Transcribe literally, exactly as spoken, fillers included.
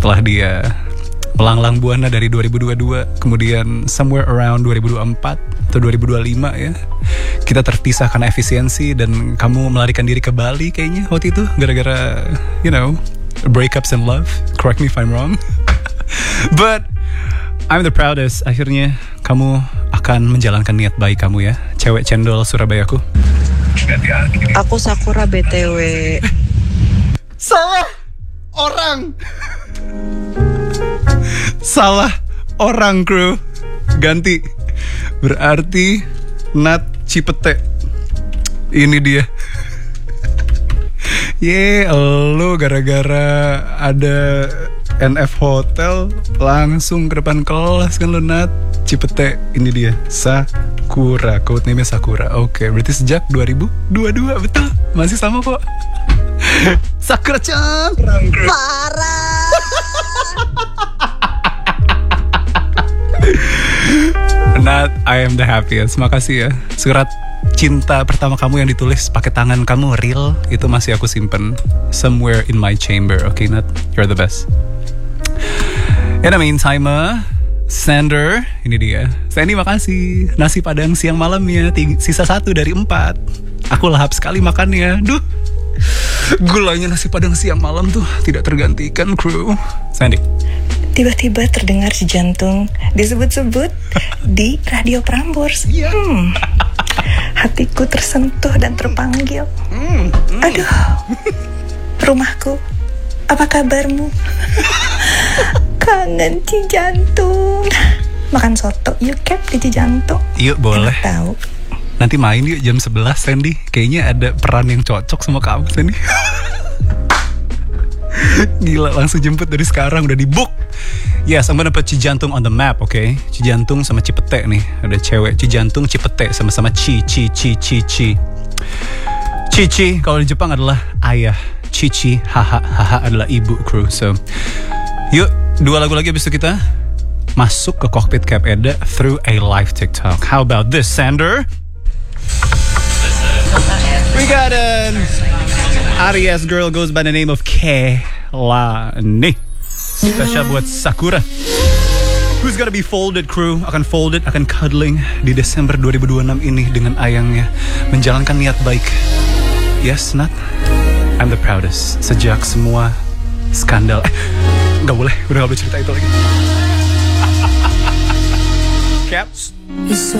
Setelah dia melanglang buana dari dua ribu dua puluh dua, kemudian somewhere around dua ribu dua puluh empat atau dua ribu dua puluh lima ya, kita terpisah karena efisiensi dan kamu melarikan diri ke Bali kayaknya waktu itu gara-gara you know breakups and love. Correct me if I'm wrong. But I'm the proudest. Akhirnya kamu akan menjalankan niat baik kamu ya, cewek cendol Surabayaku. Aku Sakura B T W. Salah orang. Salah orang, kru. Ganti. Berarti Nat Cipete. Ini dia. Ye, lo gara-gara ada N F Hotel langsung ke depan kelas kan lo, Nat Cipete. Ini dia Sakura, code name-nya Sakura. Oke, berarti sejak dua ribu dua puluh dua. Betul, masih sama kok. Sakura-chan. Parah. Nat, I am the happiest. Makasih ya. Surat cinta pertama kamu yang ditulis pakai tangan kamu real, itu masih aku simpen somewhere in my chamber. Okay, Nat, you're the best. In the meantime, uh, Sander, ini dia. Sandy, makasih. Nasi padang siang malamnya, ting- sisa satu dari empat. Aku lahap sekali makannya. Duh, gulanya nasi padang siang malam tuh tidak tergantikan, kru. Sandy. Tiba-tiba terdengar si jantung disebut-sebut di radio Prambors. Hmm. Hatiku tersentuh dan terpanggil. Aduh, rumahku, apa kabarmu? Kangen Cijantung. Makan soto yuk, Cap, di Cijantung. Yuk, boleh. Enak tahu. Nanti main yuk jam sebelas, Sandy. Kayaknya ada peran yang cocok sama kamu, Sandy. Gila, langsung jemput dari sekarang, udah di book. Yes, I'm gonna put Cijantung on the map, okay? Cijantung sama Cipete nih. Ada cewek Cijantung, Cipete, sama-sama Ci, Ci, Ci, Ci, Ci. Cici kalau di Jepang adalah ayah. Cici, haha, haha adalah ibu, kru. So, yuk, dua lagu lagi abis itu kita masuk ke cockpit Cap Eda through a live TikTok. How about this, Sander? We got an Aries girl goes by the name of Kelani. Spesial buat Sakura. Who's gonna be folded, crew? Akan folded, akan cuddling di Desember dua ribu dua puluh enam ini dengan ayangnya, menjalankan niat baik. Yes, Nat, I'm the proudest. Sejak semua skandal, eh, gak boleh, udah gak boleh cerita itu lagi. Caps.